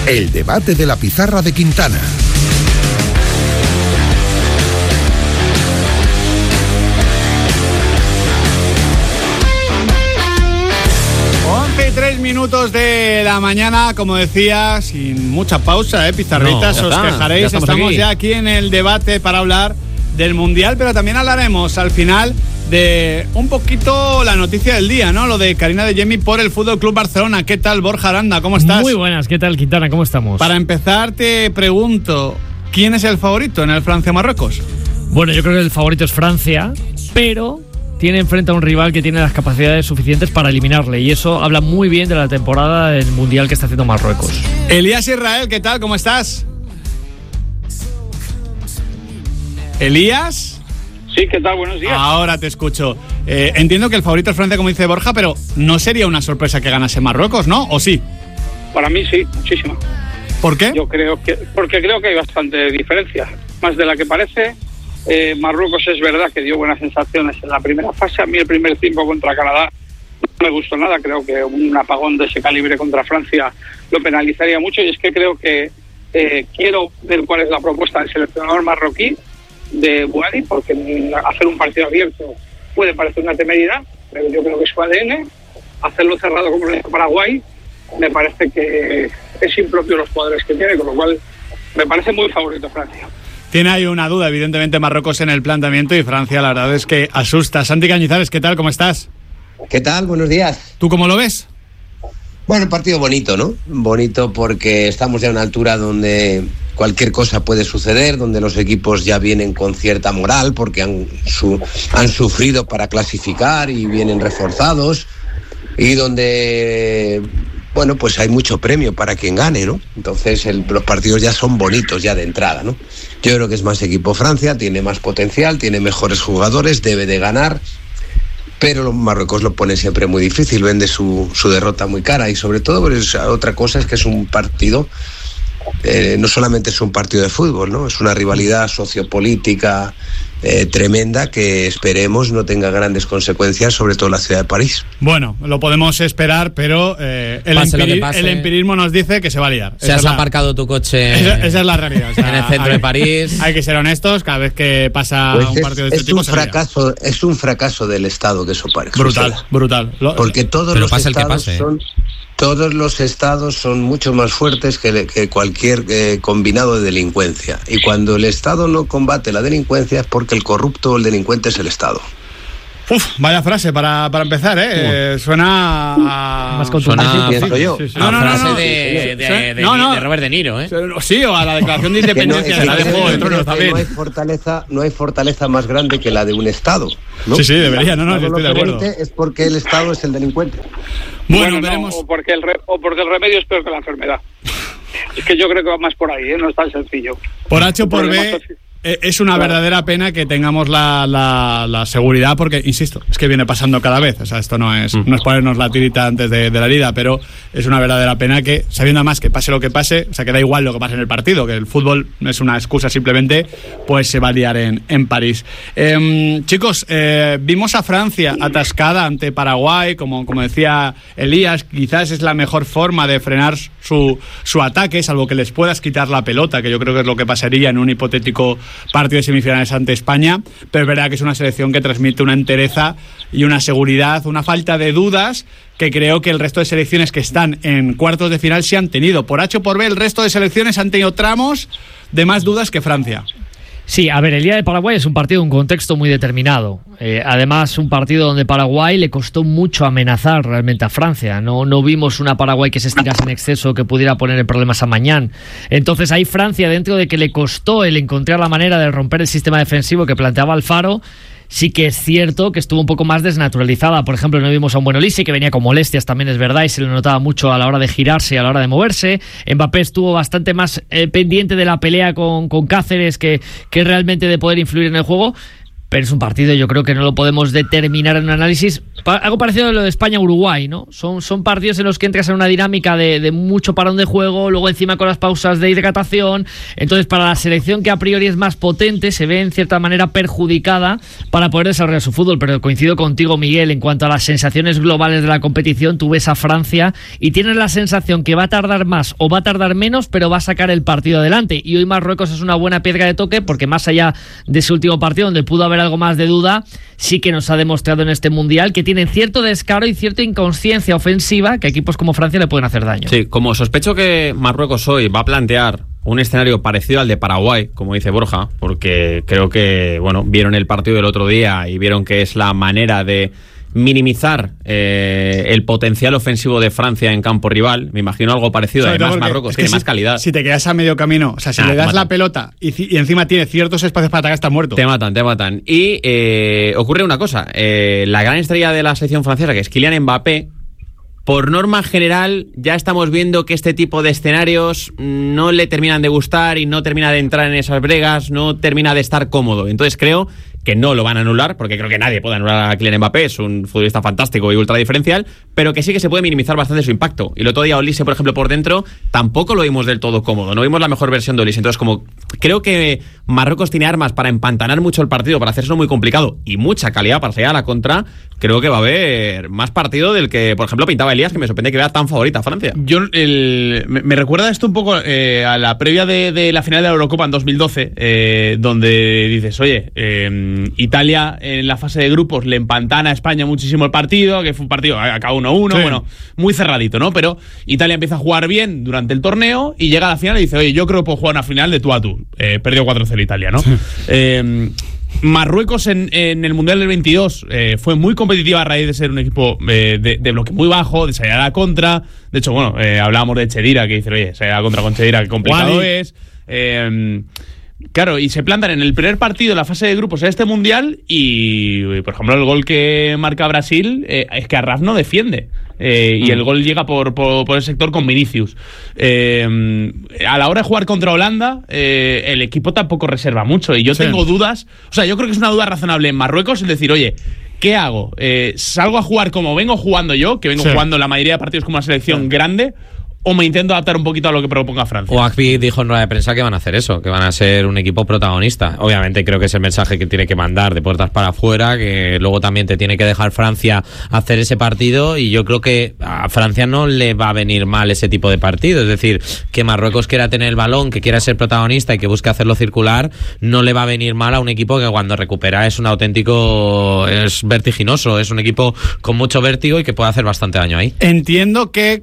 El debate de la pizarra de Quintana. Minutos de la mañana, como decía, sin mucha pausa, pizarritas, os quejaréis. Estamos ya aquí en el debate para hablar del Mundial, pero también hablaremos al final de un poquito la noticia del día, ¿no? Lo de Karina de Jemi por el Fútbol Club Barcelona. ¿Qué tal, Borja Aranda? ¿Cómo estás? Muy buenas, ¿qué tal, Quintana? ¿Cómo estamos? Para empezar, te pregunto, ¿quién es el favorito en el Francia-Marruecos? Bueno, yo creo que el favorito es Francia, pero tiene enfrente a un rival que tiene las capacidades suficientes para eliminarle, y eso habla muy bien de la temporada del Mundial que está haciendo Marruecos. Elías Israel, ¿qué tal? ¿Cómo estás? ¿Elías? Sí, ¿qué tal? Buenos días. Ahora te escucho. Entiendo que el favorito es Francia, como dice Borja, pero no sería una sorpresa que ganase Marruecos, ¿no? ¿O sí? Para mí sí, muchísima. ¿Por qué? Porque creo que hay bastante diferencia, más de la que parece. Marruecos es verdad que dio buenas sensaciones en la primera fase. A mí el primer tiempo contra Canadá no me gustó nada. Creo que un apagón de ese calibre contra Francia lo penalizaría mucho, y es que creo que quiero ver cuál es la propuesta del seleccionador marroquí de Bouhaddi, porque hacer un partido abierto puede parecer una temeridad, pero yo creo que es su ADN. Hacerlo cerrado como lo hizo Paraguay me parece que es impropio los jugadores que tiene, con lo cual me parece muy favorito Francia. Tiene ahí una duda, evidentemente, Marruecos en el planteamiento, y Francia, la verdad es que asusta. Santi Cañizares, ¿qué tal? ¿Cómo estás? ¿Qué tal? Buenos días. ¿Tú cómo lo ves? Bueno, un partido bonito, ¿no? Bonito porque estamos ya a una altura donde cualquier cosa puede suceder, donde los equipos ya vienen con cierta moral porque han sufrido para clasificar y vienen reforzados, y donde, bueno, pues hay mucho premio para quien gane, ¿no? Entonces los partidos ya son bonitos ya de entrada, ¿no? Yo creo que es más equipo Francia, tiene más potencial, tiene mejores jugadores, debe de ganar, pero los Marruecos lo pone siempre muy difícil, vende su derrota muy cara, y sobre todo pues, otra cosa es que es un partido, no solamente es un partido de fútbol, ¿no? Es una rivalidad sociopolítica tremenda que esperemos no tenga grandes consecuencias, sobre todo en la ciudad de París. Bueno, lo podemos esperar, pero el empirismo nos dice que se va a liar. Se has aparcado tu coche. Esa es la realidad. O sea, en el centro de París. Hay que ser honestos, cada vez que pasa pues un partido de este tipo es un fracaso del Estado que eso parezca. Brutal. Porque todos los estados son mucho más fuertes que cualquier combinado de delincuencia. Y cuando el Estado no combate la delincuencia es porque el corrupto o el delincuente es el Estado. Vaya frase para empezar, ¿eh? Suena a... Más contundente, pienso yo. Sí. Frase de Robert De Niro, ¿eh? Sí, o a la declaración de independencia de la de Juego de Tronos también. No hay fortaleza más grande que la de un Estado, ¿no? Sí, debería, no, yo estoy de acuerdo. Es porque el Estado es el delincuente. Bueno, veremos. O porque el remedio es peor que la enfermedad. Es que yo creo que va más por ahí, ¿eh? No es tan sencillo. Por H o por B, es una verdadera pena que tengamos la seguridad, porque, insisto, es que viene pasando cada vez. O sea, esto no es ponernos la tirita antes de la herida, pero es una verdadera pena que, sabiendo además que pase lo que pase, o sea, que da igual lo que pase en el partido, que el fútbol no es una excusa simplemente, pues se va a liar en París. Chicos, vimos a Francia atascada ante Paraguay, como decía Elías, quizás es la mejor forma de frenar su ataque, salvo que les puedas quitar la pelota, que yo creo que es lo que pasaría en un hipotético partido de semifinales ante España, pero es verdad que es una selección que transmite una entereza y una seguridad, una falta de dudas que creo que el resto de selecciones que están en cuartos de final sí han tenido. Por H o por B, el resto de selecciones han tenido tramos de más dudas que Francia. Sí, a ver, el día de Paraguay es un partido, un contexto muy determinado. Además, un partido donde Paraguay le costó mucho amenazar realmente a Francia. No vimos una Paraguay que se estirase en exceso, que pudiera poner en problemas a Mañán. Entonces ahí Francia, dentro de que le costó el encontrar la manera de romper el sistema defensivo que planteaba Alfaro, sí que es cierto que estuvo un poco más desnaturalizada. Por ejemplo, no vimos a un buen Olise, que venía con molestias, también es verdad, y se le notaba mucho a la hora de girarse y a la hora de moverse. Mbappé estuvo bastante más pendiente de la pelea con Cáceres que realmente de poder influir en el juego. Pero es un partido, yo creo que no lo podemos determinar en un análisis, Algo parecido a lo de España-Uruguay, ¿no? Son partidos en los que entras en una dinámica de mucho parón de juego, luego encima con las pausas de hidratación. Entonces, para la selección que a priori es más potente, se ve en cierta manera perjudicada para poder desarrollar su fútbol. Pero coincido contigo, Miguel, en cuanto a las sensaciones globales de la competición. Tú ves a Francia y tienes la sensación que va a tardar más o va a tardar menos, pero va a sacar el partido adelante. Y hoy Marruecos es una buena piedra de toque, porque más allá de ese último partido donde pudo haber algo más de duda, sí que nos ha demostrado en este Mundial que tienen cierto descaro y cierta inconsciencia ofensiva que equipos como Francia le pueden hacer daño. Sí, como sospecho que Marruecos hoy va a plantear un escenario parecido al de Paraguay, como dice Borja, porque creo que, bueno, vieron el partido del otro día y vieron que es la manera de minimizar el potencial ofensivo de Francia en campo rival. Me imagino algo parecido. Además, Marruecos tiene más calidad. Si te quedas a medio camino, o sea, si le das la pelota y encima tiene ciertos espacios para atacar, estás muerto. Te matan. Y ocurre una cosa. La gran estrella de la selección francesa, que es Kylian Mbappé, por norma general ya estamos viendo que este tipo de escenarios no le terminan de gustar y no termina de entrar en esas bregas, no termina de estar cómodo. Entonces creo que no lo van a anular, porque creo que nadie puede anular a Kylian Mbappé, es un futbolista fantástico y ultra diferencial, pero que sí que se puede minimizar bastante su impacto. Y el otro día Olise, por ejemplo, por dentro, tampoco lo vimos del todo cómodo, no vimos la mejor versión de Olise. Entonces, como creo que Marruecos tiene armas para empantanar mucho el partido, para hacerlo muy complicado y mucha calidad para salir a la contra, creo que va a haber más partido del que, por ejemplo, pintaba Elías, que me sorprende que vea tan favorita a Francia. Me recuerda esto un poco a la previa de la final de la Eurocopa en 2012, donde dices, oye, Italia en la fase de grupos le empantana a España muchísimo el partido, que fue un partido acabó 1-1, sí. Bueno, muy cerradito, ¿no? Pero Italia empieza a jugar bien durante el torneo y llega a la final y dice, oye, yo creo que puedo jugar una final de tú a tú. Perdió 4-0 Italia, ¿no? Marruecos en el Mundial del 22 fue muy competitiva a raíz de ser un equipo de bloque muy bajo, de salir a la contra. De hecho, bueno, hablábamos de Chedira, que dice, oye, salir a la contra con Chedira, qué complicado es. Claro, y se plantan en el primer partido de la fase de grupos en este Mundial y, por ejemplo, el gol que marca Brasil es que Arraf no defiende. Y el gol llega por el sector con Vinicius. A la hora de jugar contra Holanda, el equipo tampoco reserva mucho. Y yo tengo dudas. O sea, yo creo que es una duda razonable en Marruecos el decir, oye, ¿qué hago? ¿Salgo a jugar como vengo jugando yo? Que vengo jugando la mayoría de partidos como una selección grande. ¿O me intento adaptar un poquito a lo que proponga Francia? Oakpi dijo en rueda de prensa que van a hacer eso, que van a ser un equipo protagonista. Obviamente creo que es el mensaje que tiene que mandar de puertas para afuera, que luego también te tiene que dejar Francia hacer ese partido, y yo creo que a Francia no le va a venir mal ese tipo de partido. Es decir, que Marruecos quiera tener el balón, que quiera ser protagonista y que busque hacerlo circular, no le va a venir mal a un equipo que cuando recupera es vertiginoso, es un equipo con mucho vértigo y que puede hacer bastante daño ahí. Entiendo que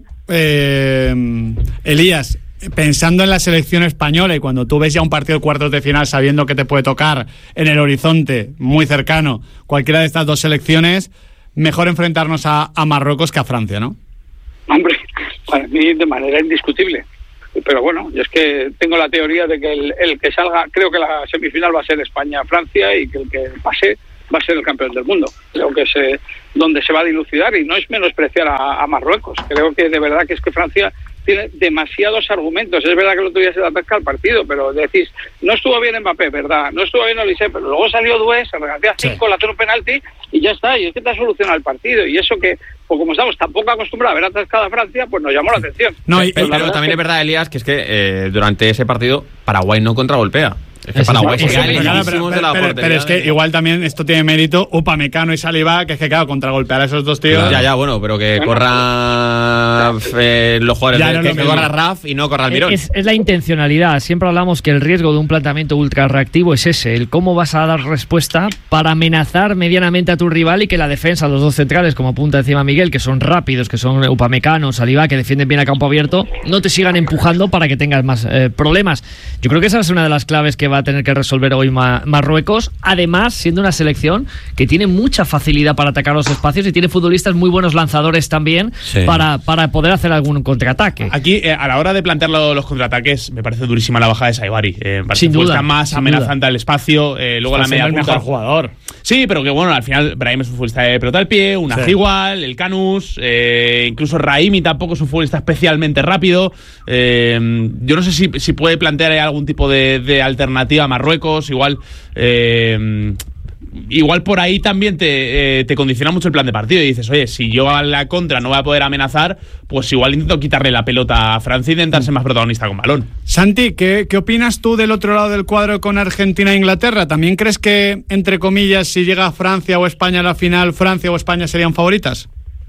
Elías, pensando en la selección española, y cuando tú ves ya un partido de cuartos de final sabiendo que te puede tocar en el horizonte muy cercano cualquiera de estas dos selecciones, mejor enfrentarnos a Marruecos que a Francia, ¿no? Hombre, para mí de manera indiscutible. Pero bueno, yo es que tengo la teoría de que el que salga, creo que la semifinal va a ser España-Francia y que el que pase va a ser el campeón del mundo. Creo que es donde se va a dilucidar, y no es menospreciar a Marruecos. Creo que de verdad que es que Francia tiene demasiados argumentos. Es verdad que el otro día se le ataca al partido, pero decís, no estuvo bien Mbappé, ¿verdad? No estuvo bien Olise, pero luego salió Doué, se regatea 5, le hace un penalti y ya está. Y es que te ha solucionado el partido. Y eso que, pues como estamos tan poco acostumbrados a ver atascada a Francia, pues nos llamó la atención. No, pero también es verdad, Elías, que es que durante ese partido Paraguay no contragolpea. Es que Paraguay pero es que igual también esto tiene mérito Upamecano y Saliba, que es que claro, contragolpear a esos dos tíos. Claro. Ya, bueno, pero que corra los jugadores, que corra Raf y no corra Almirón. Es la intencionalidad. Siempre hablamos que el riesgo de un planteamiento ultra reactivo es ese, el cómo vas a dar respuesta para amenazar medianamente a tu rival y que la defensa, los dos centrales, como apunta encima Miguel, que son rápidos, que son Upamecano, Saliba, que defienden bien a campo abierto, no te sigan empujando para que tengas más problemas. Yo creo que esa es una de las claves que va a tener que resolver hoy Marruecos, además siendo una selección que tiene mucha facilidad para atacar los espacios y tiene futbolistas muy buenos lanzadores también para poder hacer algún contraataque. Aquí, a la hora de plantear los contraataques, me parece durísima la bajada de Saibari. Sin duda. Está más amenazante al espacio, luego la media punta. El mejor jugador. Sí, pero que bueno, al final Brahim es un futbolista de pelota al pie, igual, el Canus, incluso Raimi tampoco es un futbolista especialmente rápido. Yo no sé si puede plantear algún tipo de alternativa a Marruecos, igual igual por ahí también te condiciona mucho el plan de partido y dices, oye, si yo a la contra no voy a poder amenazar, pues igual intento quitarle la pelota a Francia e intentar ser más protagonista con balón. Santi, ¿qué opinas tú del otro lado del cuadro con Argentina e Inglaterra? ¿También crees que, entre comillas, si llega Francia o España a la final, Francia o España serían favoritas?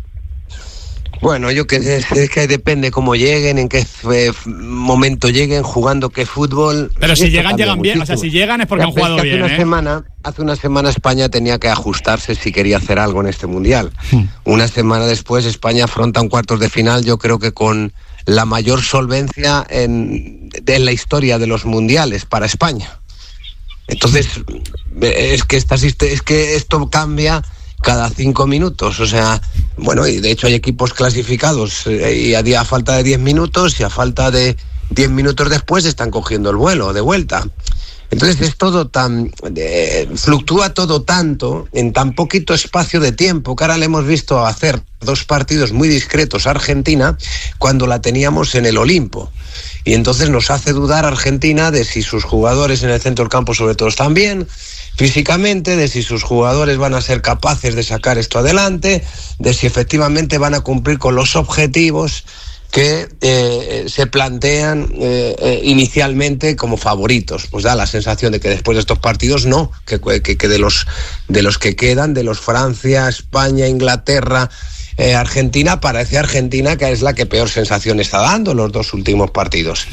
Bueno, yo que sé, es que depende cómo lleguen, en qué momento lleguen, jugando qué fútbol. Pero si llegan bien. Muchísimo. O sea, si llegan es porque han jugado bien. Hace una semana España tenía que ajustarse si quería hacer algo en este Mundial. Una semana después España afronta un cuartos de final, yo creo que con la mayor solvencia en la historia de los mundiales para España. Entonces, es que esto cambia cada 5 minutos, o sea, bueno, y de hecho hay equipos clasificados y a falta de 10 minutos y a falta de 10 minutos después están cogiendo el vuelo de vuelta. Entonces es todo tan fluctúa todo tanto en tan poquito espacio de tiempo, que ahora le hemos visto hacer 2 partidos muy discretos a Argentina cuando la teníamos en el Olimpo, y entonces nos hace dudar Argentina de si sus jugadores en el centro del campo sobre todo están bien físicamente, de si sus jugadores van a ser capaces de sacar esto adelante, de si efectivamente van a cumplir con los objetivos que se plantean inicialmente como favoritos. Pues da la sensación de que después de estos partidos no, que de los que quedan, de los Francia, España, Inglaterra, Argentina, parece Argentina que es la que peor sensación está dando los 2 últimos partidos.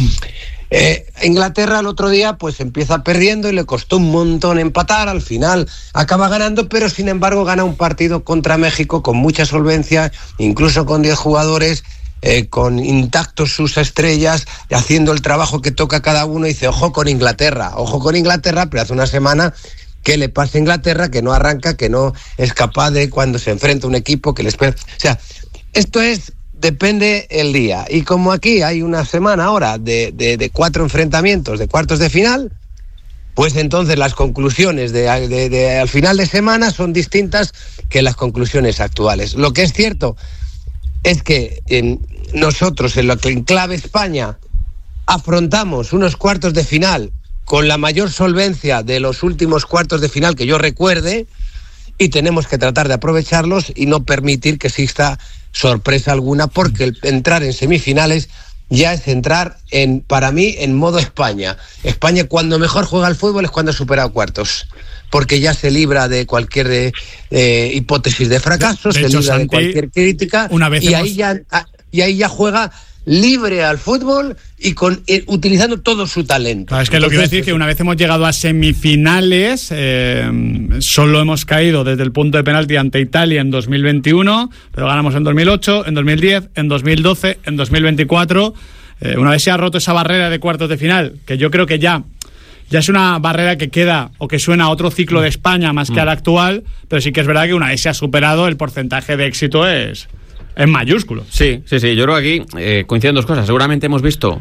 Inglaterra el otro día pues empieza perdiendo y le costó un montón empatar, al final acaba ganando, pero sin embargo gana un partido contra México con mucha solvencia, incluso con 10 jugadores, con intactos sus estrellas, haciendo el trabajo que toca a cada uno, y dice, ojo con Inglaterra, pero hace una semana ¿qué le pasa a Inglaterra? Que no arranca, que no es capaz de, cuando se enfrenta a un equipo que les... O sea, esto depende el día. Y como aquí hay una semana ahora de 4 enfrentamientos de cuartos de final, pues entonces las conclusiones al final de semana son distintas que las conclusiones actuales. Lo que es cierto es que nosotros en clave España afrontamos unos cuartos de final con la mayor solvencia de los últimos cuartos de final que yo recuerde, y tenemos que tratar de aprovecharlos y no permitir que exista sorpresa alguna, porque el entrar en semifinales ya es entrar para mí en modo España. España cuando mejor juega al fútbol es cuando ha superado cuartos, porque ya se libra de cualquier hipótesis de fracaso, se libra Santi, de cualquier crítica, y ahí ya juega libre al fútbol y utilizando todo su talento. Claro, es que lo que quiero decir es que una vez hemos llegado a semifinales, solo hemos caído desde el punto de penalti ante Italia en 2021, pero ganamos en 2008, en 2010, en 2012, en 2024. Una vez se ha roto esa barrera de cuartos de final, que yo creo que ya es una barrera que queda o que suena a otro ciclo de España más que al actual, pero sí que es verdad que una vez se ha superado, el porcentaje de éxito es mayúsculo. Sí. Yo creo que aquí coinciden 2 cosas. Seguramente hemos visto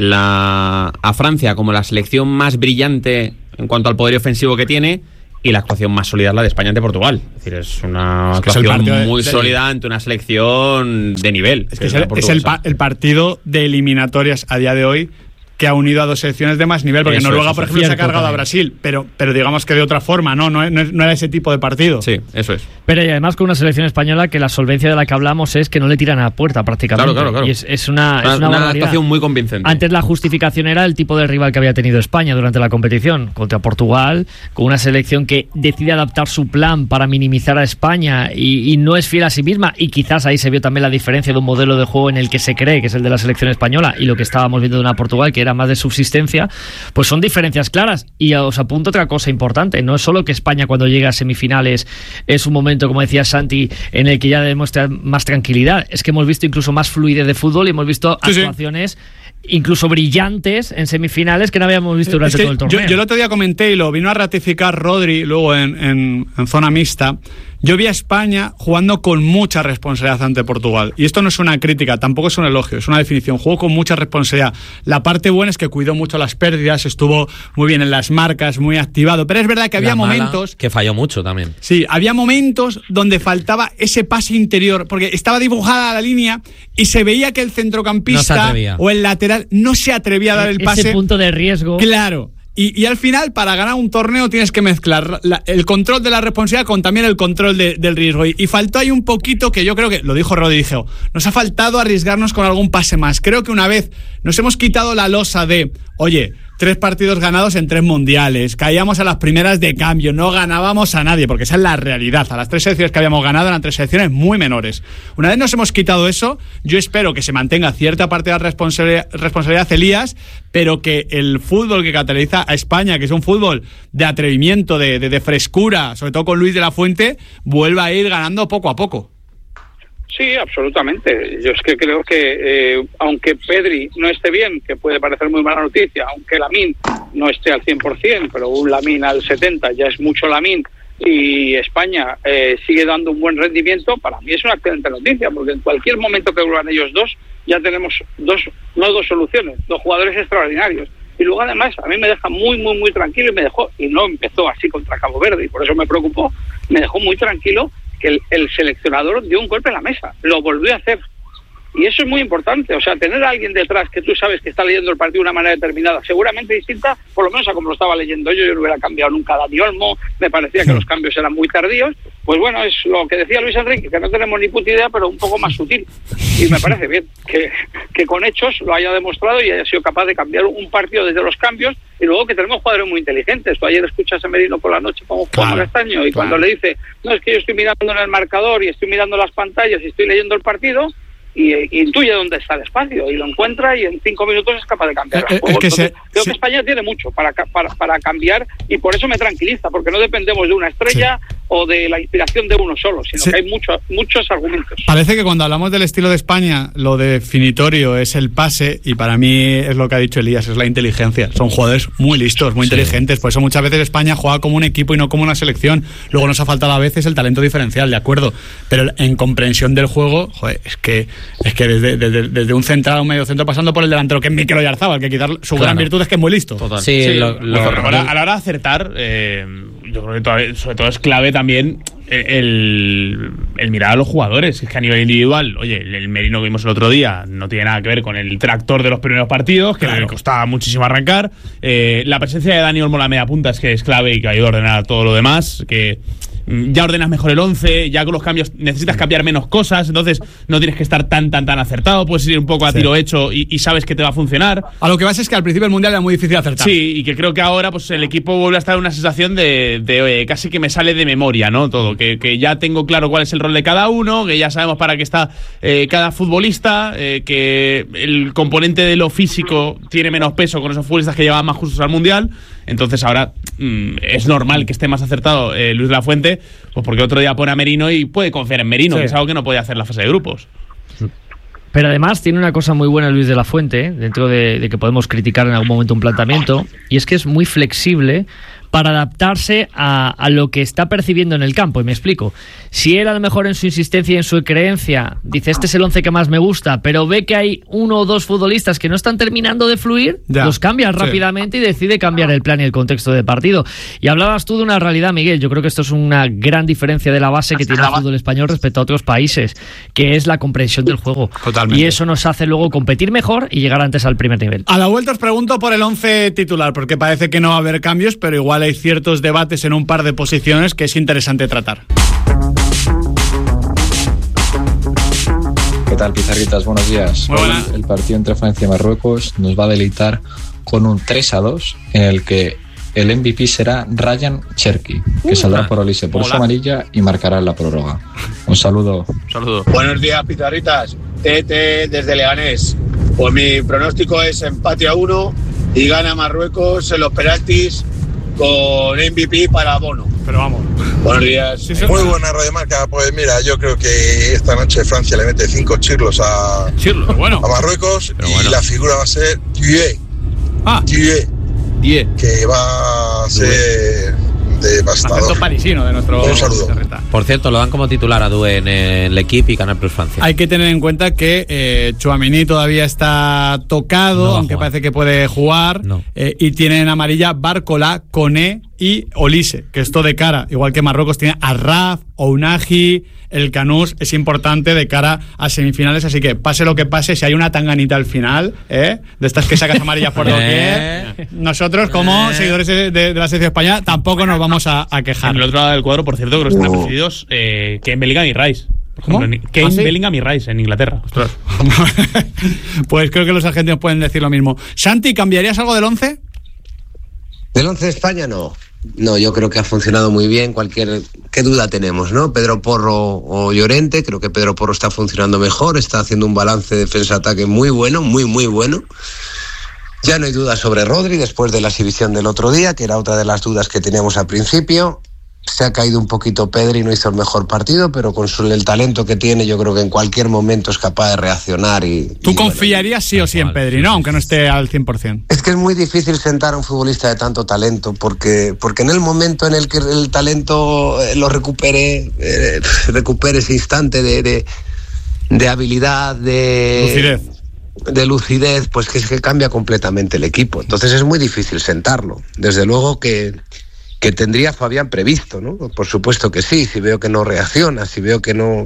a Francia como la selección más brillante en cuanto al poder ofensivo que tiene, y la actuación más sólida es la de España ante Portugal. Es decir, es una actuación muy sólida ante una selección de nivel. Es el partido de eliminatorias a día de hoy que ha unido a 2 selecciones de más nivel, porque Noruega, por ejemplo, se ha cargado a Brasil, pero digamos que de otra forma, no era ese tipo de partido. Sí, eso es. Pero y además con una selección española que la solvencia de la que hablamos es que no le tiran a puerta prácticamente. Claro. Y es una actuación muy convincente. Antes la justificación era el tipo de rival que había tenido España durante la competición, contra Portugal, con una selección que decide adaptar su plan para minimizar a España y no es fiel a sí misma, y quizás ahí se vio también la diferencia de un modelo de juego en el que se cree que es el de la selección española y lo que estábamos viendo de una Portugal que era más de subsistencia. Pues son diferencias claras. Y os apunto otra cosa importante: no es solo que España cuando llega a semifinales es un momento, como decía Santi, en el que ya demuestra más tranquilidad, es que hemos visto incluso más fluidez de fútbol y hemos visto actuaciones incluso brillantes en semifinales que no habíamos visto durante todo el torneo. Yo el otro día comenté, y lo vino a ratificar Rodri luego en zona mixta, yo vi a España jugando con mucha responsabilidad ante Portugal. Y esto no es una crítica, tampoco es un elogio, es una definición. Jugó con mucha responsabilidad. La parte buena es que cuidó mucho las pérdidas, estuvo muy bien en las marcas, muy activado. Pero es verdad que había momentos... que falló mucho también. Sí, había momentos donde faltaba ese pase interior, porque estaba dibujada la línea y se veía que el centrocampista o el lateral no se atrevía a dar el pase. Ese punto de riesgo. Claro. Y al final, para ganar un torneo tienes que mezclar el control de la responsabilidad con también el control del riesgo. Y faltó ahí un poquito, que yo creo que, lo dijo Rodrigo, nos ha faltado arriesgarnos con algún pase más. Creo que una vez nos hemos quitado la losa de, oye, 3 partidos ganados en 3 mundiales, caíamos a las primeras de cambio, no ganábamos a nadie, porque esa es la realidad. A las 3 selecciones que habíamos ganado eran 3 selecciones muy menores. Una vez nos hemos quitado eso, yo espero que se mantenga cierta parte de la responsabilidad, Elías, pero que el fútbol que caracteriza a España, que es un fútbol de atrevimiento, de frescura, sobre todo con Luis de la Fuente, vuelva a ir ganando poco a poco. Sí, absolutamente. Yo es que creo que aunque Pedri no esté bien, que puede parecer muy mala noticia, aunque Lamine no esté al 100%, pero un Lamine al 70% ya es mucho Lamine, y España sigue dando un buen rendimiento, para mí es una excelente noticia, porque en cualquier momento que vuelvan ellos dos, ya tenemos dos soluciones, 2 jugadores extraordinarios. Y luego además a mí me deja muy, muy, muy tranquilo, y no empezó así contra Cabo Verde, y por eso me preocupó, me dejó muy tranquilo que el seleccionador dio un golpe en la mesa, lo volvió a hacer. Y eso es muy importante, o sea, tener a alguien detrás que tú sabes que está leyendo el partido de una manera determinada, seguramente distinta, por lo menos a como lo estaba leyendo yo no hubiera cambiado nunca a Dani Olmo, me parecía que los cambios eran muy tardíos, pues bueno, es lo que decía Luis Enrique, que no tenemos ni puta idea, pero un poco más sutil. Y me parece bien que con hechos lo haya demostrado y haya sido capaz de cambiar un partido desde los cambios, y luego que tenemos jugadores muy inteligentes. Tú ayer escuchas a Merino por la noche como Juan Castaño, y cuando le dice, no, es que yo estoy mirando en el marcador y estoy mirando las pantallas y estoy leyendo el partido, y intuye dónde está el espacio y lo encuentra, y en 5 minutos es capaz de cambiar el juego. Creo que España tiene mucho para cambiar, y por eso me tranquiliza, porque no dependemos de una estrella o de la inspiración de uno solo, sino que hay muchos argumentos. Parece que cuando hablamos del estilo de España, lo definitorio es el pase, y para mí es lo que ha dicho Elías, es la inteligencia. Son jugadores muy listos, muy inteligentes, por eso muchas veces España juega como un equipo y no como una selección. Luego nos ha faltado a veces el talento diferencial, de acuerdo, pero en comprensión del juego, joder, es que desde un central, un medio centro, pasando por el delantero, que es Mikel Oyarzabal, que quizás su gran virtud es que es muy listo. Total. Sí, a la hora de acertar, yo creo que sobre todo es clave también el mirar a los jugadores. Es que a nivel individual, oye, el Merino que vimos el otro día no tiene nada que ver con el tractor de los primeros partidos, que le costaba muchísimo arrancar. La presencia de Dani Olmo en la media punta es que es clave y que ayuda a ordenar todo lo demás, que ya ordenas mejor el 11, ya con los cambios necesitas cambiar menos cosas, entonces no tienes que estar tan acertado, puedes ir un poco a tiro hecho y sabes que te va a funcionar. A lo que vas es que al principio del Mundial era muy difícil acertar. Sí, y que creo que ahora pues el equipo vuelve a estar en una sensación de casi que me sale de memoria, ¿no? Todo, que ya tengo claro cuál es el rol de cada uno, que ya sabemos para qué está cada futbolista, que el componente de lo físico tiene menos peso con esos futbolistas que llevan más justos al Mundial. Entonces ahora es normal que esté más acertado Luis de la Fuente, pues porque otro día pone a Merino y puede confiar en Merino, que es algo que no puede hacer la fase de grupos. Pero además tiene una cosa muy buena Luis de la Fuente, dentro de que podemos criticar en algún momento un planteamiento, y es que es muy flexible para adaptarse a lo que está percibiendo en el campo. Y me explico. Si él a lo mejor en su insistencia y en su creencia dice, este es el 11 que más me gusta, pero ve que hay 1 o 2 futbolistas que no están terminando de fluir, los cambia rápidamente y decide cambiar el plan y el contexto de partido. Y hablabas tú de una realidad, Miguel. Yo creo que esto es una gran diferencia de la base que tiene el fútbol español respecto a otros países, que es la comprensión del juego. Totalmente. Y eso nos hace luego competir mejor y llegar antes al primer nivel. A la vuelta os pregunto por el 11 titular, porque parece que no va a haber cambios, pero igual hay ciertos debates en un par de posiciones que es interesante tratar. ¿Qué tal, Pizarritas? Buenos días. Muy buenas. El partido entre Francia y Marruecos nos va a deleitar con un 3-2 en el que el MVP será Ryan Cherki, que saldrá por Olise por su amarilla y marcará la prórroga. Un saludo. Buenos días, Pizarritas. Tete desde Leganés. Pues mi pronóstico es empate a 1 y gana Marruecos en los penaltis con MVP para Bono. Pero vamos. Buenos días. Muy buena Radio Marca. Pues mira, yo creo que esta noche Francia le mete 5 chirlos a Marruecos, y la figura va a ser Thué. Que va a ser devastador. Acento parisino de nuestro. Un saludo. Por cierto, lo dan como titular a Doué en el equipo y Canal Plus Francia. Hay que tener en cuenta que Tchouaméni todavía está tocado, aunque parece que puede jugar. Y tienen amarilla Barcola, Koné y Olise, que esto de cara, igual que Marruecos tiene a Raf, Ounahi, el Canús, es importante de cara a semifinales, así que pase lo que pase, si hay una tanganita al final, de estas que sacas amarillas por doquier, nosotros como seguidores de la selección española tampoco nos vamos a quejar. En el otro lado del cuadro, por cierto, que los están preferidos Kane, Bellingham y Rice. ¿Cómo? Kane, Bellingham y Rice en Inglaterra. Pues creo que los argentinos pueden decir lo mismo. Santi, ¿cambiarías algo del 11? Del 11 de España no, yo creo que ha funcionado muy bien. ¿Qué duda tenemos, no? Pedro Porro o Llorente, creo que Pedro Porro está funcionando mejor, está haciendo un balance de defensa-ataque muy bueno, muy bueno. Ya no hay duda sobre Rodri después de la exhibición del otro día, que era otra de las dudas que teníamos al principio. Se ha caído un poquito Pedri, no hizo el mejor partido, pero con el talento que tiene, yo creo que en cualquier momento es capaz de reaccionar. Tú confiarías sí o sí en Pedri, ¿no? Aunque no esté al 100%. Es que es muy difícil sentar a un futbolista de tanto talento, porque en el momento en el que el talento lo recupere ese instante de habilidad, de lucidez, pues que es que cambia completamente el equipo. Entonces es muy difícil sentarlo. Desde luego que tendría Fabián previsto, ¿no? Por supuesto que sí, si veo que no reacciona, si veo que no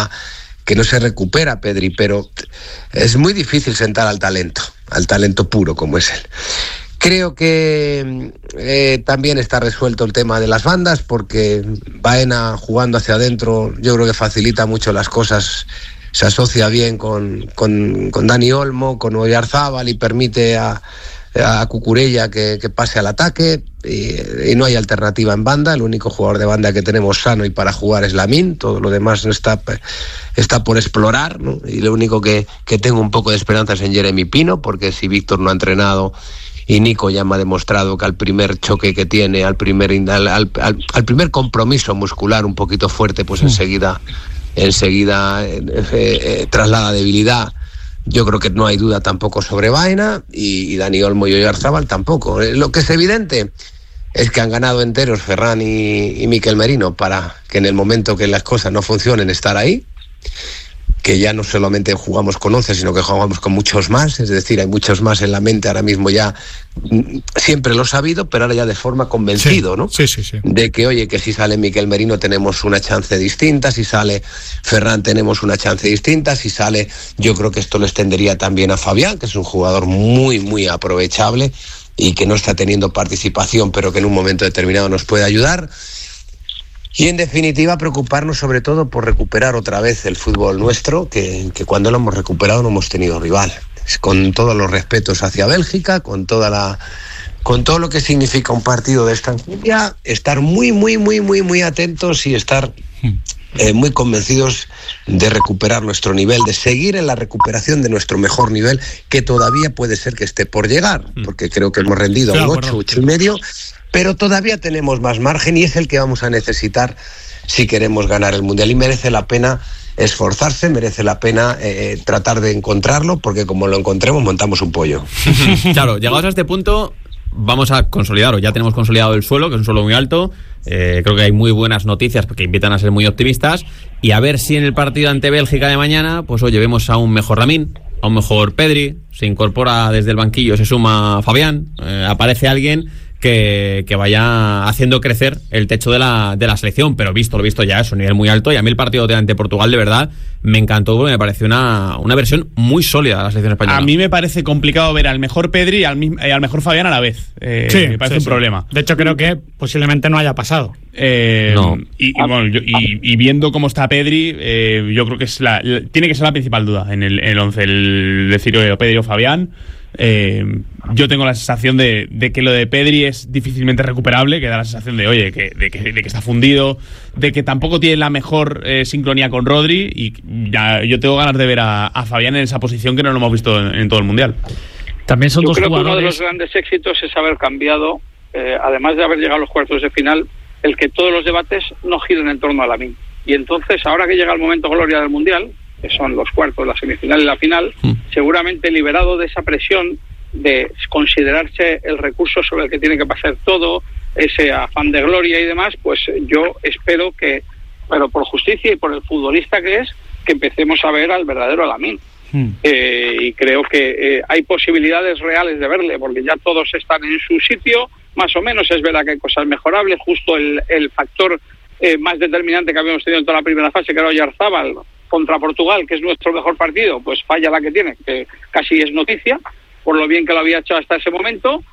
se recupera Pedri, pero es muy difícil sentar al talento puro como es él. Creo que también está resuelto el tema de las bandas, porque Baena jugando hacia adentro yo creo que facilita mucho las cosas, se asocia bien con Dani Olmo, con Oyarzábal y permite a Cucurella que pase al ataque, y no hay alternativa en banda. El único jugador de banda que tenemos sano y para jugar es Lamine, todo lo demás está por explorar, ¿no? Y lo único que tengo un poco de esperanza es en Jeremy Pino, porque si Víctor no ha entrenado y Nico ya me ha demostrado que al primer choque que tiene, al primer compromiso muscular un poquito fuerte, pues enseguida traslada debilidad. Yo creo que no hay duda tampoco sobre Baena, y Dani Olmo y Oyarzábal tampoco. Lo que es evidente es que han ganado enteros Ferran y Mikel Merino para que en el momento que las cosas no funcionen estar ahí, que ya no solamente jugamos con 11, sino que jugamos con muchos más, es decir, hay muchos más en la mente ahora mismo ya, siempre lo he sabido, pero ahora ya de forma convencido, ¿no? Sí. De que, oye, que si sale Mikel Merino tenemos una chance distinta, si sale Ferran tenemos una chance distinta, si sale, yo creo que esto lo extendería también a Fabián, que es un jugador muy aprovechable y que no está teniendo participación, pero que en un momento determinado nos puede ayudar. Y en definitiva preocuparnos sobre todo por recuperar otra vez el fútbol nuestro, que cuando lo hemos recuperado no hemos tenido rival. Con todos los respetos hacia Bélgica, con todo lo que significa un partido de esta enjundia, estar muy atentos y estar muy convencidos de recuperar nuestro nivel, de seguir en la recuperación de nuestro mejor nivel, que todavía puede ser que esté por llegar, porque creo que hemos rendido un 8,5, pero todavía tenemos más margen y es el que vamos a necesitar si queremos ganar el Mundial, y merece la pena esforzarse, merece la pena tratar de encontrarlo, porque como lo encontremos montamos un pollo. Claro, llegados a este punto vamos a consolidar, o ya tenemos consolidado el suelo, que es un suelo muy alto. Creo que hay muy buenas noticias porque invitan a ser muy optimistas, y a ver si en el partido ante Bélgica de mañana, pues oye, vemos a un mejor Lamine, a un mejor Pedri, se incorpora desde el banquillo, se suma Fabián, aparece alguien que vaya haciendo crecer el techo de la selección, pero lo visto ya es un nivel muy alto, y a mí el partido ante Portugal de verdad me encantó, porque me pareció una versión muy sólida de la selección española. A mí me parece complicado ver al mejor Pedri y al mejor Fabián a la vez. Me parece un problema. De hecho creo que posiblemente no haya pasado. No. Y viendo cómo está Pedri, yo creo que tiene que ser la principal duda en el 11, el decir Pedri o Fabián. Yo tengo la sensación de que lo de Pedri es difícilmente recuperable, que da la sensación de que está fundido, de que tampoco tiene la mejor sincronía con Rodri, y ya yo tengo ganas de ver a Fabián en esa posición que no lo hemos visto en todo el Mundial. También son dos jugadores. Uno de los grandes éxitos es haber cambiado, además de haber llegado a los cuartos de final, el que todos los debates no giren en torno a Lamine. Y entonces, ahora que llega el momento gloria del Mundial, que son los cuartos, la semifinal y la final, seguramente liberado de esa presión de considerarse el recurso sobre el que tiene que pasar todo, ese afán de gloria y demás, pues yo espero que, pero por justicia y por el futbolista que es, que empecemos a ver al verdadero Lamine. y creo que hay posibilidades reales de verle, porque ya todos están en su sitio, más o menos. Es verdad que hay cosas mejorables, justo el factor más determinante que habíamos tenido en toda la primera fase, que era Oyarzábal contra Portugal, que es nuestro mejor partido, pues falla la que tiene, que casi es noticia, por lo bien que lo había hecho hasta ese momento,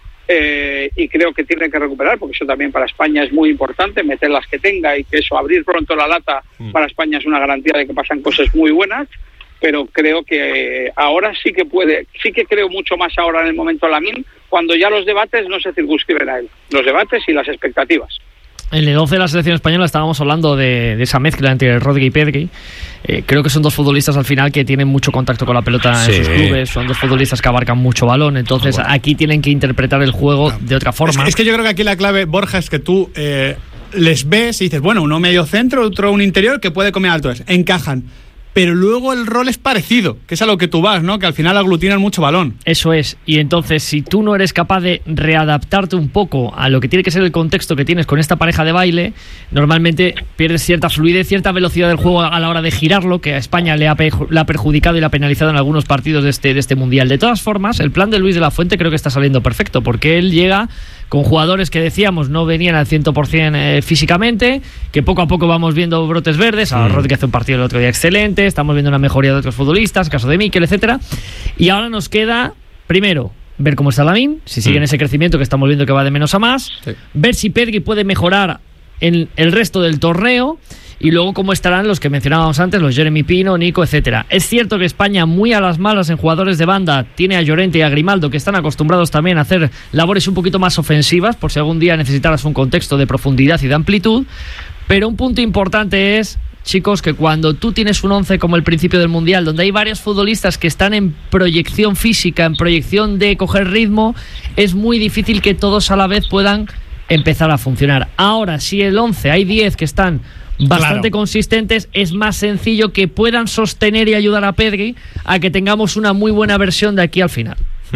y creo que tiene que recuperar, porque eso también para España es muy importante, meter las que tenga, y que eso, abrir pronto la lata para España es una garantía de que pasan cosas muy buenas. Pero creo que ahora sí que creo mucho más ahora en el momento Lamine, cuando ya los debates no se circunscriben a él, los debates y las expectativas. En el 11 de la selección española estábamos hablando de esa mezcla entre Rodri y Pedri. Creo que son dos futbolistas al final que tienen mucho contacto con la pelota en sus clubes, son dos futbolistas que abarcan mucho balón, entonces aquí tienen que interpretar el juego de otra forma. Es que yo creo que aquí la clave, Borja, es que tú les ves y dices, bueno, uno medio centro, otro un interior que puede comer alto, encajan. Pero luego el rol es parecido, que es a lo que tú vas, ¿no? Que al final aglutinan mucho balón. Eso es, y entonces si tú no eres capaz de readaptarte un poco a lo que tiene que ser el contexto que tienes con esta pareja de baile, normalmente pierdes cierta fluidez, cierta velocidad del juego a la hora de girarlo, que a España le ha perjudicado y le ha penalizado en algunos partidos de este Mundial. De todas formas, el plan de Luis de la Fuente creo que está saliendo perfecto, porque él llega con jugadores que decíamos no venían al 100% físicamente, que poco a poco vamos viendo brotes verdes. A Rodri, que hace un partido el otro día excelente, estamos viendo una mejoría de otros futbolistas, caso de Mikel, etcétera. Y ahora nos queda, primero, ver cómo está Lamine, si sigue en ese crecimiento que estamos viendo que va de menos a más, ver si Pedri puede mejorar en el resto del torneo, y luego cómo estarán los que mencionábamos antes, los Jeremy Pino, Nico, etcétera. Es cierto que España, muy a las malas en jugadores de banda, tiene a Llorente y a Grimaldo, que están acostumbrados también a hacer labores un poquito más ofensivas, por si algún día necesitaras un contexto de profundidad y de amplitud. Pero un punto importante es, chicos, que cuando tú tienes un 11 como el principio del Mundial, donde hay varios futbolistas que están en proyección física, en proyección de coger ritmo, es muy difícil que todos a la vez puedan empezar a funcionar. Ahora, si el 11 hay 10 que están bastante consistentes, es más sencillo que puedan sostener y ayudar a Pedri a que tengamos una muy buena versión de aquí al final.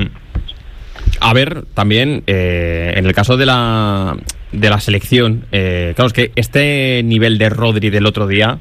A ver, también en el caso de la selección, claro, es que este nivel de Rodri del otro día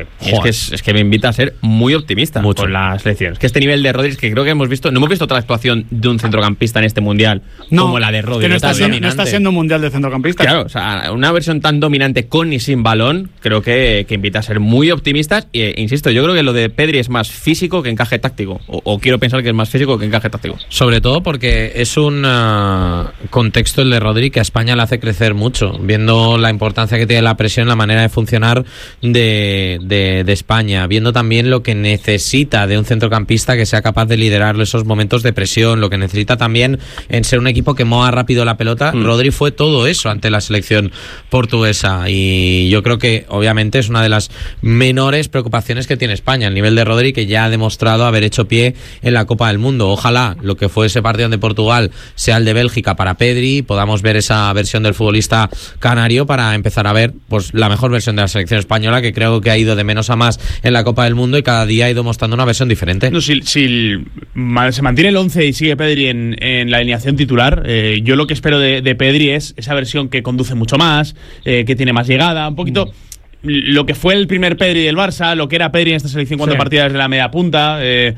es que me invita a ser muy optimista con la selección. Es que este nivel de Rodri, es que creo que no hemos visto otra actuación de un centrocampista en este mundial como la de Rodri. Que no está siendo un mundial de centrocampistas. Claro, o sea, una versión tan dominante con y sin balón, creo que invita a ser muy optimistas. E insisto, yo creo que lo de Pedri es más físico que encaje táctico. O quiero pensar que es más físico que encaje táctico. Sobre todo porque es un contexto, el de Rodri, que a España le hace crecer mucho, viendo la importancia que tiene la presión, la manera de funcionar de España, viendo también lo que necesita de un centrocampista que sea capaz de liderar esos momentos de presión, lo que necesita también en ser un equipo que mueva rápido la pelota. Rodri fue todo eso ante la selección portuguesa, y yo creo que obviamente es una de las menores preocupaciones que tiene España, el nivel de Rodri, que ya ha demostrado haber hecho pie en la Copa del Mundo. Ojalá lo que fue ese partido de Portugal sea el de Bélgica para Pedri, y podamos ver esa versión del futbolista canario para empezar a ver pues la mejor versión de la selección española, que creo que ha ido de menos a más en la Copa del Mundo y cada día ha ido mostrando una versión diferente. No, si se mantiene el 11 y sigue Pedri en la alineación titular, yo lo que espero de Pedri es esa versión que conduce mucho más, que tiene más llegada, un poquito lo que fue el primer Pedri del Barça, lo que era Pedri en esta selección cuando partía desde la media punta.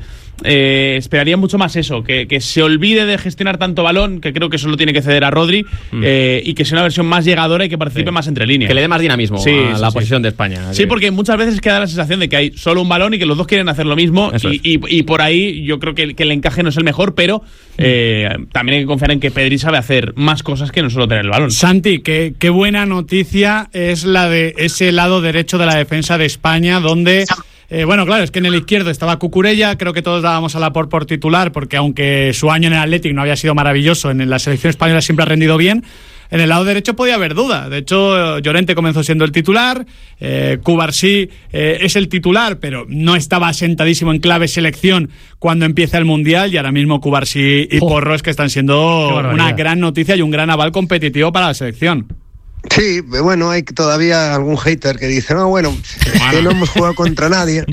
Esperaría mucho más eso, que se olvide de gestionar tanto balón, que creo que eso lo tiene que ceder a Rodri, y que sea una versión más llegadora y que participe más entre líneas. Que le dé más dinamismo a la posición de España. Sí, porque muchas veces queda la sensación de que hay solo un balón y que los dos quieren hacer lo mismo, y por ahí yo creo que el encaje no es el mejor, pero también hay que confiar en que Pedri sabe hacer más cosas que no solo tener el balón. Santi, qué buena noticia es la de ese lado derecho de la defensa de España, donde... bueno, claro, es que en el izquierdo estaba Cucurella, creo que todos dábamos a Laporte por titular, porque aunque su año en el Athletic no había sido maravilloso, en la selección española siempre ha rendido bien. En el lado derecho podía haber duda. De hecho, Llorente comenzó siendo el titular, Cubarsí es el titular, pero no estaba asentadísimo en clave selección cuando empieza el Mundial, y ahora mismo Cubarsí y Porro es que están siendo una gran noticia y un gran aval competitivo para la selección. Sí, bueno, hay todavía algún hater que dice, no, bueno, que no hemos jugado contra nadie,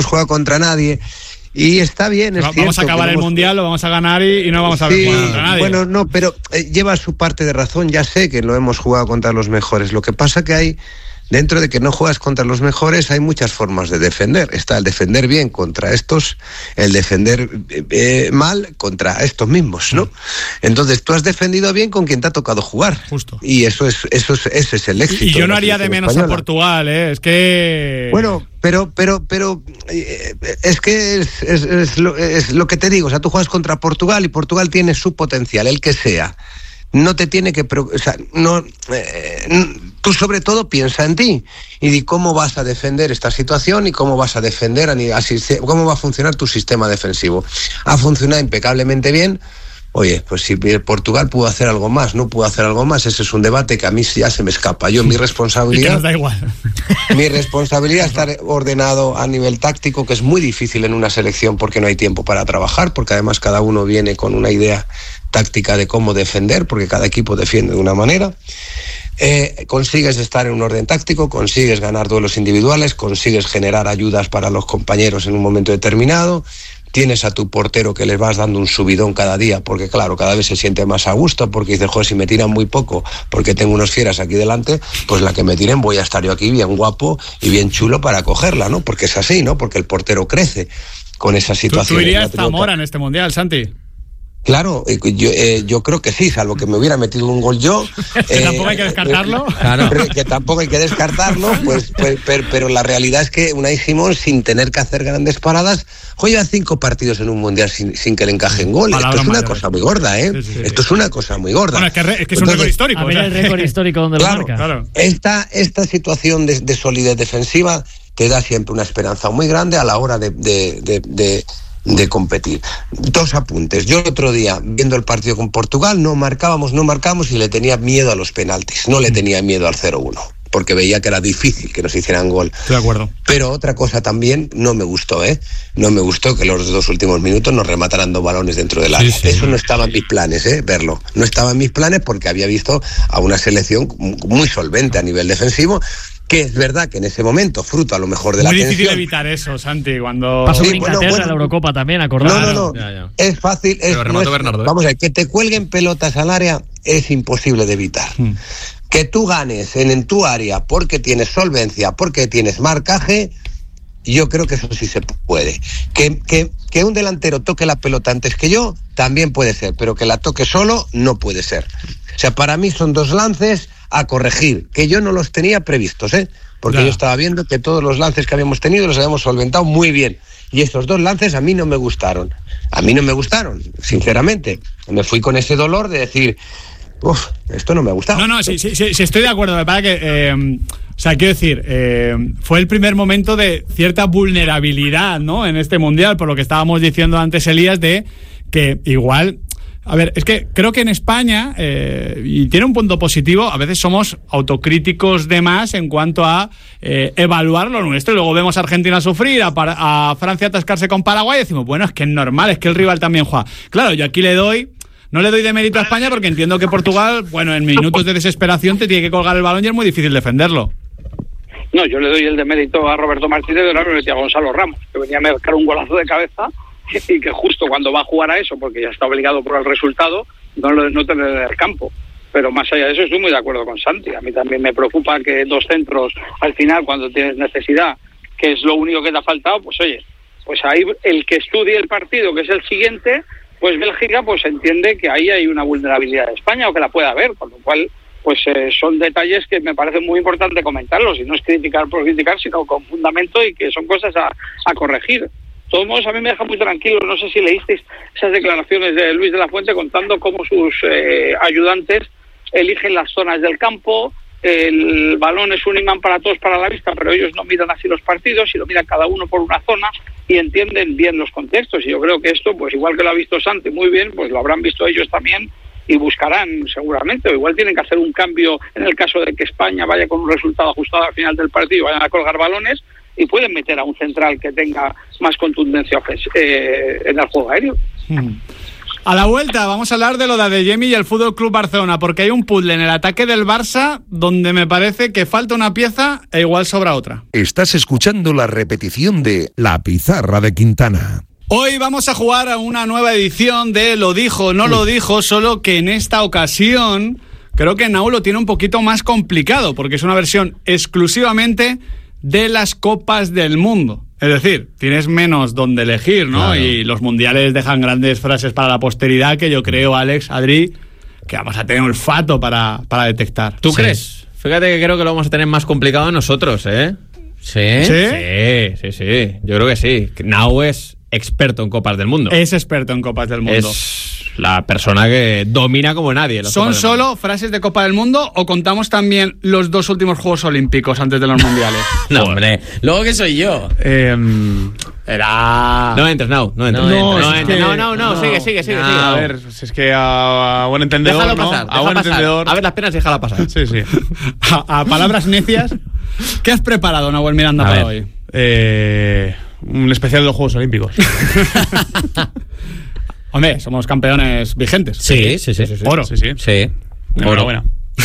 y está bien, es cierto. Vamos a acabar el Mundial, lo vamos a ganar y no vamos a jugar contra nadie. Bueno, no, pero lleva su parte de razón, ya sé que lo hemos jugado contra los mejores, lo que pasa que hay dentro de que no juegas contra los mejores, hay muchas formas de defender. Está el defender bien contra estos, el defender mal contra estos mismos, ¿no? Entonces, tú has defendido bien con quien te ha tocado jugar. Justo. Y ese es el éxito. Y yo no haría de menos española. a Portugal, ¿eh? Es que... Bueno, pero es que es lo que te digo. O sea, tú juegas contra Portugal y Portugal tiene su potencial, el que sea. No te tiene que... O sea, tú sobre todo piensa en ti y di cómo vas a defender esta situación y cómo vas a defender, cómo va a funcionar tu sistema defensivo. Ha funcionado impecablemente bien. Oye, pues si Portugal pudo hacer algo más, no pudo hacer algo más, ese es un debate que a mí ya se me escapa. Mi responsabilidad... nos da igual. Mi responsabilidad es estar ordenado a nivel táctico, que es muy difícil en una selección porque no hay tiempo para trabajar, porque además cada uno viene con una idea táctica de cómo defender, porque cada equipo defiende de una manera. Consigues estar en un orden táctico, consigues ganar duelos individuales, consigues generar ayudas para los compañeros en un momento determinado. Tienes a tu portero que les vas dando un subidón cada día, porque claro, cada vez se siente más a gusto, porque dices, joder, si me tiran muy poco, porque tengo unos fieras aquí delante, pues la que me tiren voy a estar yo aquí bien guapo y bien chulo para cogerla, ¿no? Porque es así, ¿no? Porque el portero crece con esa situación. ¿Tú irías Zamora en este Mundial, Santi? Claro, yo creo que sí, salvo que me hubiera metido un gol yo. Que tampoco hay que descartarlo. Que tampoco hay que descartarlo, pero la realidad es que Unai Simón, sin tener que hacer grandes paradas, juega 5 partidos en un Mundial sin que le encajen goles. Esto es una cosa muy gorda, ¿eh? Sí. Esto es una cosa muy gorda. Bueno, es que es un récord histórico. A ver el récord histórico donde claro, lo marca. Claro. Esta situación de solidez defensiva te da siempre una esperanza muy grande a la hora de competir. 2 apuntes. Yo el otro día, viendo el partido con Portugal, no marcábamos y le tenía miedo a los penaltis. No le tenía miedo al 0-1, porque veía que era difícil que nos hicieran gol. Estoy de acuerdo. Pero otra cosa también no me gustó, No me gustó que los 2 últimos minutos nos remataran 2 balones dentro del área. Sí. Eso no estaba en mis planes, verlo. No estaba en mis planes porque había visto a una selección muy solvente a nivel defensivo, que es verdad que en ese momento, fruto a lo mejor de la tensión... Muy difícil evitar eso, Santi, cuando... Pasó con Inglaterra en la Eurocopa también, acordado. No. Ya. Es fácil. Vamos a ver, que te cuelguen pelotas al área es imposible de evitar. Que tú ganes en tu área porque tienes solvencia, porque tienes marcaje, yo creo que eso sí se puede. Que un delantero toque la pelota antes que yo, también puede ser, pero que la toque solo, no puede ser. O sea, para mí son 2 lances a corregir, que yo no los tenía previstos, porque yo estaba viendo que todos los lances que habíamos tenido los habíamos solventado muy bien, y estos 2 lances a mí no me gustaron, sinceramente. Me fui con ese dolor de decir, esto no me ha gustado. No, sí, estoy de acuerdo. Me parece que, quiero decir, fue el primer momento de cierta vulnerabilidad, ¿no? En este Mundial, por lo que estábamos diciendo antes, Elías, de que igual... A ver, es que creo que en España, y tiene un punto positivo, a veces somos autocríticos de más en cuanto a evaluar lo nuestro, y luego vemos a Argentina sufrir, a Francia atascarse con Paraguay, y decimos, bueno, es que es normal, es que el rival también juega. Claro, yo aquí no le doy de mérito a España porque entiendo que Portugal, bueno, en minutos de desesperación te tiene que colgar el balón y es muy difícil defenderlo. No, yo le doy el de mérito a Roberto Martínez de Leonardo y a Gonzalo Ramos, que venía a marcar un golazo de cabeza, y que justo cuando va a jugar a eso, porque ya está obligado por el resultado, no tener el campo. Pero más allá de eso, estoy muy de acuerdo con Santi. A mí también me preocupa que 2 centros al final, cuando tienes necesidad, que es lo único que te ha faltado, pues oye, pues ahí el que estudie el partido, que es el siguiente, pues Bélgica pues entiende que ahí hay una vulnerabilidad de España, o que la pueda haber, con lo cual pues son detalles que me parece muy importante comentarlos, y no es criticar por criticar, sino con fundamento, y que son cosas a corregir. De todos modos, a mí me deja muy tranquilo. No sé si leísteis esas declaraciones de Luis de la Fuente contando cómo sus ayudantes eligen las zonas del campo. El balón es un imán para todos, para la vista, pero ellos no miran así los partidos, y lo miran cada uno por una zona y entienden bien los contextos. Y yo creo que esto, pues igual que lo ha visto Santi muy bien, pues lo habrán visto ellos también y buscarán seguramente. O igual tienen que hacer un cambio en el caso de que España vaya con un resultado ajustado al final del partido, vayan a colgar balones, y pueden meter a un central que tenga más contundencia en el juego aéreo. A la vuelta vamos a hablar de lo de Adeyemi y el Fútbol Club Barcelona, porque hay un puzzle en el ataque del Barça donde me parece que falta una pieza e igual sobra otra. Estás escuchando la repetición de La Pizarra de Quintana. Hoy vamos a jugar a una nueva edición de Lo dijo, no lo dijo, solo que en esta ocasión creo que Nau lo tiene un poquito más complicado, porque es una versión exclusivamente de las Copas del Mundo. Es decir, tienes menos donde elegir, ¿no? Claro. Y los mundiales dejan grandes frases para la posteridad que yo creo, Alex, Adri, que vamos a tener olfato para detectar. ¿Tú crees? Fíjate que creo que lo vamos a tener más complicado nosotros, ¿eh? ¿Sí? Sí. Yo creo que sí. Nau es experto en Copas del Mundo. Es experto en Copas del Mundo. Es la persona que domina como nadie. ¿Son solo frases de Copa del Mundo o contamos también los 2 últimos Juegos Olímpicos antes de los Mundiales? No, hombre. Luego que soy yo. Era... No entres, Nau. No, sigue. A ver, si es que a buen entendedor, déjalo ¿no? pasar, A buen entendedor. A ver las penas y déjala pasar. Sí. a palabras necias, ¿qué has preparado, Nahuel Miranda, para hoy? Un especial de los Juegos Olímpicos. Hombre, somos campeones vigentes. Sí. Oro. Sí. Enhorabuena.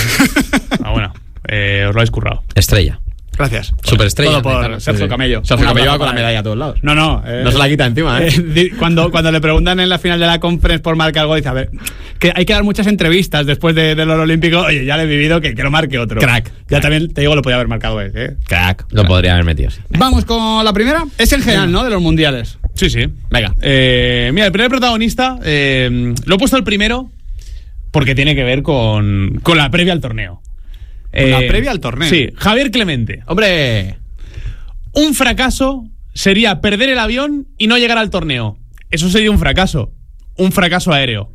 Os lo habéis currado. Estrella. Gracias. Superestrella. Todo por Sergio Camello. Sergio Camello va con la medalla a todos lados. No. No se la quita encima, ¿eh? Cuando le preguntan en la final de la conference por marcar algo, dice, a ver, que hay que dar muchas entrevistas después del oro olímpico. Oye, ya le he vivido, que lo marque otro. Crack. Ya también te digo, lo podía haber marcado él, ¿eh? Crack. Lo podría haber metido, sí. Vamos con la primera. Es en general, ¿no? De los mundiales. Sí. Venga. Mira, el primer protagonista, lo he puesto el primero porque tiene que ver con la previa al torneo. La previa al torneo. Sí, Javier Clemente. Hombre, un fracaso sería perder el avión y no llegar al torneo. Eso sería un fracaso aéreo.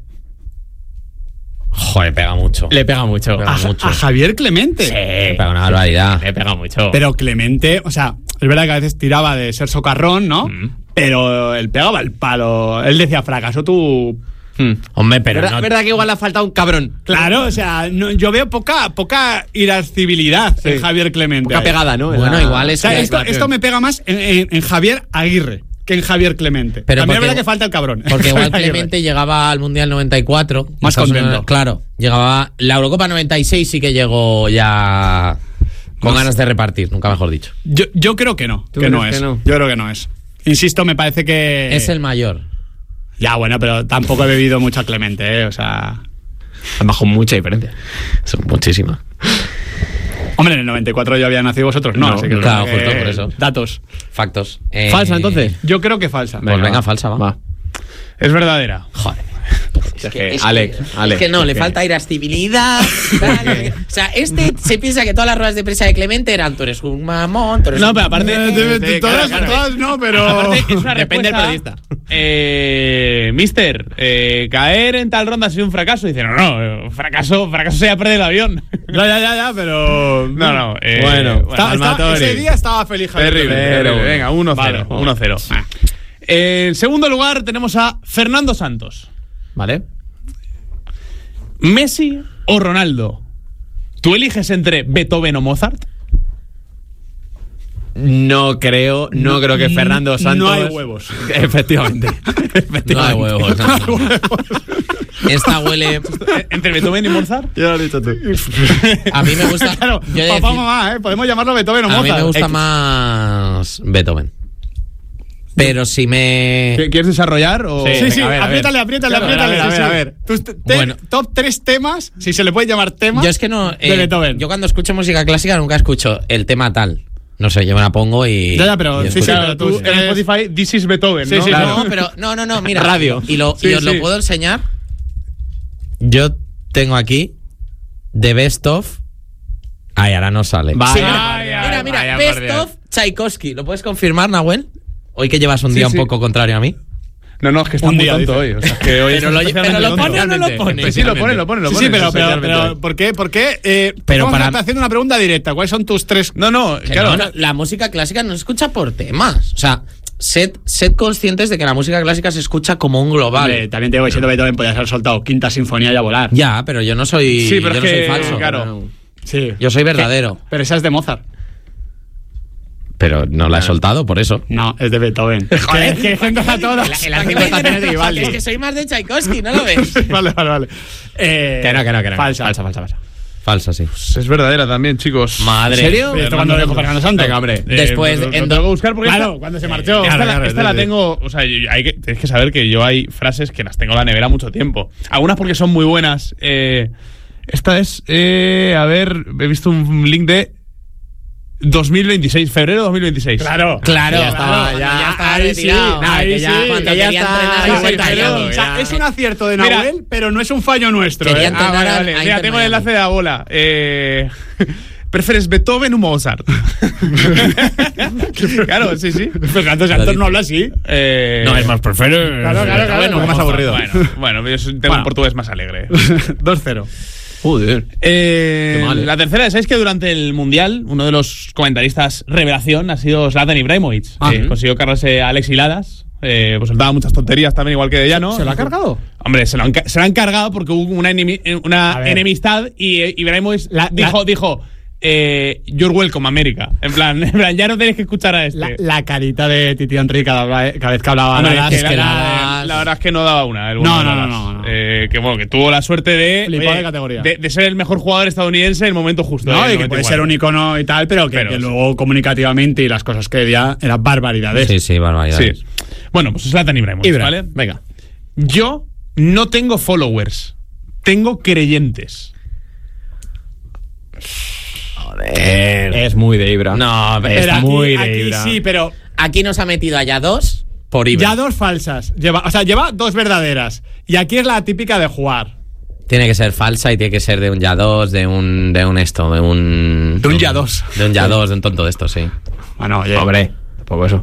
Joder, pega mucho. le pega mucho. A Javier Clemente. Sí. Le pega una barbaridad. Le pega mucho. Pero Clemente, o sea, es verdad que a veces tiraba de ser socarrón, ¿no? Pero él pegaba el palo. Él decía, fracaso tú... Hombre, pero ¿Verdad, no... verdad que igual le ha faltado un cabrón? Claro, o sea, yo veo poca irascibilidad en Javier Clemente. Poca pegada, ¿no? Bueno, igual es... O sea, esto me pega más en Javier Aguirre que en Javier Clemente. Pero también es verdad que falta el cabrón. Porque igual Clemente llegaba al Mundial 94. Más contento. Claro, llegaba... La Eurocopa 96 sí que llegó ya... Con ganas de repartir, nunca mejor dicho. Yo creo que no, que no es. Yo creo que no es. Insisto, me parece que... Es el mayor. Ya, bueno, pero tampoco he bebido mucho a Clemente, o sea... Han bajado mucha diferencia. Son muchísimas. Hombre, en el 94 yo había nacido, vosotros no. Así que claro, justo por eso. Datos. Factos. ¿Falsa, entonces? Yo creo que falsa. Pues venga, falsa, va. Es verdadera. Joder. Alex. Es que no, le falta irascibilidad. O sea, se piensa que todas las ruedas de prensa de Clemente eran tú eres un mamón, tú eres No, pero aparte... Todas no, pero... Aparte, es una Depende respuesta, del periodista. Mister, caer en tal ronda ha sido un fracaso. Y dice, no, fracaso sería perder el avión. Ya, pero... No. Bueno, ese día estaba feliz Javier. Terrible. Venga, 1-0. Vale. 1-0. En segundo lugar tenemos a Fernando Santos. ¿Vale? ¿Messi o Ronaldo? ¿Tú eliges entre Beethoven o Mozart? No creo que Fernando Santos... No hay huevos. Efectivamente. No hay huevos. Esta huele... ¿Entre Beethoven y Mozart? Ya lo has dicho tú. A mí me gusta... Claro, papá, mamá, podemos llamarlo Beethoven o A Mozart. mí me gusta más Beethoven. Pero si me... ¿Quieres desarrollar? O... Sí, a ver, apriétale. A ver. Tus Bueno. top 3 temas, si se le puede llamar temas, Yo es que no... de Beethoven. Yo cuando escucho música clásica nunca escucho el tema tal. No sé, yo me la pongo y... Ya, pero... y Sí, escucho. pero Tú en Spotify, This is Beethoven, Sí, ¿no? sí, Claro. No, pero... No, mira. Radio. Y os Sí. lo puedo enseñar. Yo tengo aquí The Best of... Ay, ahora no sale. Vaya, Mira, vaya, Best por Dios. of Tchaikovsky. ¿Lo puedes confirmar, Nahuel? Hoy que llevas un Sí, día sí. un poco contrario a mí. No, es que está Un muy día, tonto dice. hoy. O sea, que hoy Pero lo pone o no lo pone. Sí, lo pone. Sí, pero ¿por qué? Pero Vamos para- haciendo una pregunta directa. ¿Cuáles son tus 3? No, Que claro. no, la música clásica no se escucha por temas. O sea, sed conscientes de que la música clásica se escucha como un global. También te digo que siendo Beethoven podías haber soltado Quinta Sinfonía y a volar. Ya, pero yo no soy, Sí, pero yo es no soy que, falso. claro. Sí. Yo soy verdadero. Pero esa es de Mozart. Pero no la he soltado por eso. No, es de Beethoven. Joder, que gente a todas. En las 5 estaciones de Vivaldi. Es que soy más de Tchaikovsky, ¿no lo ves? Vale. Que no. Falsa. Falsa, sí. Es verdadera también, chicos. Madre. ¿En serio? Pero esto cuando lo dijo Fernando Santos. Venga, hombre. Después, Lo en tengo que buscar porque Claro, cuando se marchó. esta la tengo, o sea, tienes que saber que yo hay frases que las tengo en la nevera mucho tiempo. Algunas porque son muy buenas. Esta es, a ver, he visto un link de 2026, febrero de 2026. Claro. Ya estaba retirado. Es un acierto de Nahuel, pero no es un fallo nuestro. Vale. Mira, tengo el enlace de la bola. ¿Prefieres Beethoven o Mozart? Claro, sí. Fernando Santos no habla así. No, es más, prefiero. Claro. Un poco más aburrido. Bueno, yo tengo un portugués más alegre. 2-0. Joder. La tercera, ¿sabéis que durante el Mundial uno de los comentaristas revelación ha sido Zlatan Ibrahimovic? Consiguió cargarse a Alex Ladas. Pues soltaba muchas tonterías también, igual que de Llano. ¿Se lo ha cargado? Hombre, se lo han cargado porque hubo una enemistad y Ibrahimovic dijo you're welcome, América. En plan, ya no tenéis que escuchar a este. La carita de Titi Henry cada vez que hablaba. La verdad es que no daba una. No. Que tuvo la suerte de ser el mejor jugador estadounidense en el momento justo. No, y que puede ser un icono y tal, pero que luego comunicativamente y las cosas que decía eran barbaridades. Sí, barbaridades. Sí. Bueno, pues Zlatan Ibrahimovic, ¿vale? Venga. Yo no tengo followers, tengo creyentes. Joder. Es muy de Ibra. No, es muy de Ibra. Sí, pero aquí nos ha metido a ya dos por Ibra. Ya dos falsas. Lleva dos verdaderas. Y aquí es la típica de jugar. Tiene que ser falsa y tiene que ser de un ya dos, de un ya dos. De un ya dos, de un tonto de estos, sí. Bueno, oye. Hombre, tampoco eso.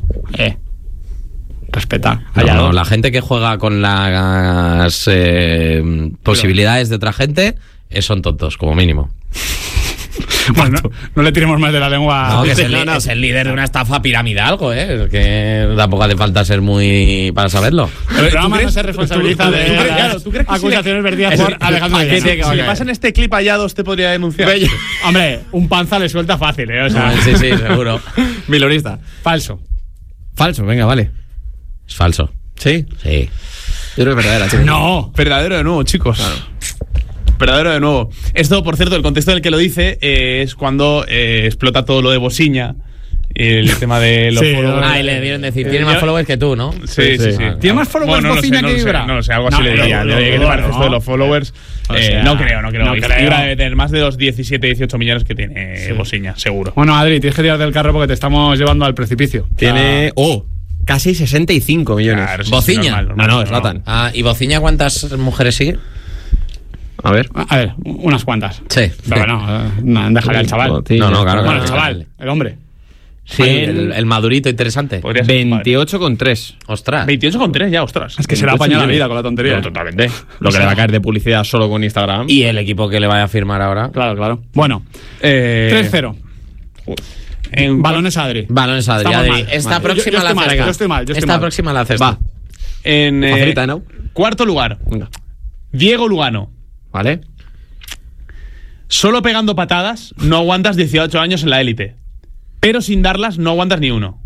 Respeta. No, la gente que juega con las posibilidades de otra gente son tontos, como mínimo. Bueno, no le tiremos más de la lengua. No, que es el líder de una estafa piramidal, es que tampoco hace falta ser muy para saberlo. El programa no se responsabiliza de ¿tú crees que acusaciones vertidas por Alejandro Llano. Si le pasan este clip a Yados te podría denunciar. Hombre, un panza le suelta fácil, Sí, seguro. Milonista. Falso, venga, vale. Es falso. ¿Sí? Sí. Yo creo que es verdadera, chicos. No. Verdadero de nuevo, chicos. Claro. Verdadero de nuevo. Esto, por cierto, el contexto en el que lo dice es cuando explota todo lo de Bosiña. El tema de los followers. Y le dieron decir, tiene más followers que tú, ¿no? Sí. ¿Tiene más followers Bosiña que Ibra? No lo sé, algo así le diría. ¿Qué te parece esto de los followers? No creo. Ibra debe tener más de los 17-18 millones que tiene Bosiña, seguro. Bueno, Adri, tienes que tirar del carro porque te estamos llevando al precipicio. Tiene... casi 65 millones. Claro, ¿Bociña? No, es Zlatan. ¿Y Bociña cuántas mujeres sigue? A ver, unas cuantas. Sí. Pero bueno, déjale al chaval. No, claro. Bueno, el chaval, el hombre. Sí, el madurito interesante. 28,3. Ostras. 28,3 ya, ostras. Es que se le ha apañado la vida con la tontería. No, totalmente. Lo que le va a caer de publicidad solo con Instagram. Y el equipo que le vaya a firmar ahora. Claro. Bueno, 3-0. Balones Adri. Esta próxima la haces. Yo estoy mal. Esta próxima la haces. Va. Facilita, ¿no? Cuarto lugar. Venga. Diego Lugano. ¿Vale? Solo pegando patadas no aguantas 18 años en la élite. Pero sin darlas no aguantas ni uno.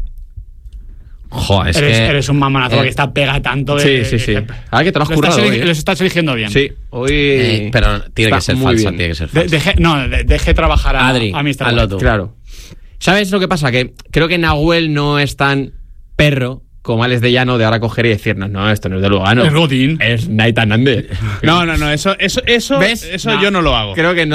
Joder, eres un mamonazo que está pega tanto de... Sí. Ahora que te lo has currado hoy, los estás eligiendo bien. Sí, hoy... pero tiene que ser falsa, tiene que ser falsa. Deje trabajar a Adri, Mr. hazlo tú. Claro. ¿Sabes lo que pasa? Que creo que Nahuel no es tan perro como Alex de Llano de ahora coger y decir, no, esto no es de Lugano. Es Godín. Es Nathan Nández. No, eso ¿ves? Eso yo no lo hago. Creo que no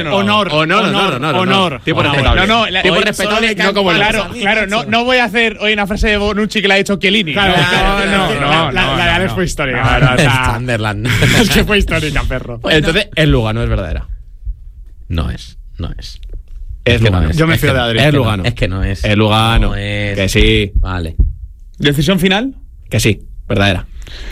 honor. Tipo respetable. Tipo respetable, no como Claro, no voy a hacer hoy una frase de Bonucci que la ha hecho Chiellini. Claro, no. La de Alex fue histórica. Sunderland. Es que fue histórica, perro. Entonces, el Lugano es verdadera. No es. Es Lugano. Yo me fío de Adri. Es Lugano. Es que no es. Es Lugano. Que sí. Vale. ¿Decisión final? Que sí, verdadera.